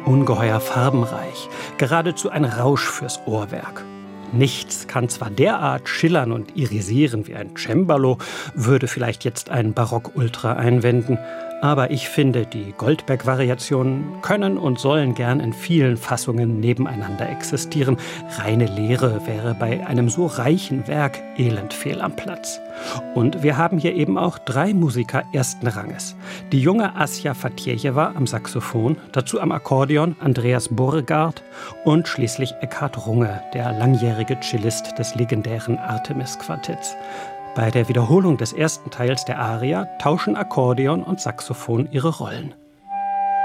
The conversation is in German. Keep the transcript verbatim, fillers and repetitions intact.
ungeheuer farbenreich, geradezu ein Rausch fürs Ohrwerk. Nichts kann zwar derart schillern und irisieren wie ein Cembalo, würde vielleicht jetzt ein Barock-Ultra einwenden, aber ich finde, die Goldberg-Variationen können und sollen gern in vielen Fassungen nebeneinander existieren. Reine Leere wäre bei einem so reichen Werk elend fehl am Platz. Und wir haben hier eben auch drei Musiker ersten Ranges. Die junge Asja Fatjejewa am Saxophon, dazu am Akkordeon Andreas Borregaard und schließlich Eckhard Runge, der langjährige Cellist des legendären Artemis-Quartetts. Bei der Wiederholung des ersten Teils der Aria tauschen Akkordeon und Saxophon ihre Rollen.